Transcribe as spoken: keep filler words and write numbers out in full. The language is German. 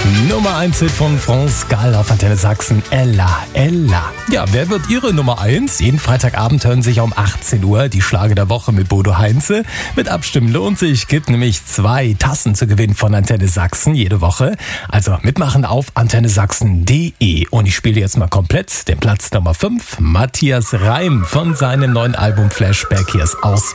Nummer eins Hit von France Gall auf Antenne Sachsen, Ella, Ella. Ja, wer wird Ihre Nummer eins? Jeden Freitagabend hören sich um achtzehn Uhr die Schlager der Woche mit Bodo Heinze. Mit Abstimmen lohnt sich, gibt nämlich zwei Tassen zu gewinnen von Antenne Sachsen jede Woche. Also mitmachen auf antenne sachsen punkt de. Und ich spiele jetzt mal komplett den Platz Nummer fünf. Matthias Reim von seinem neuen Album Flashback. Hier ist aus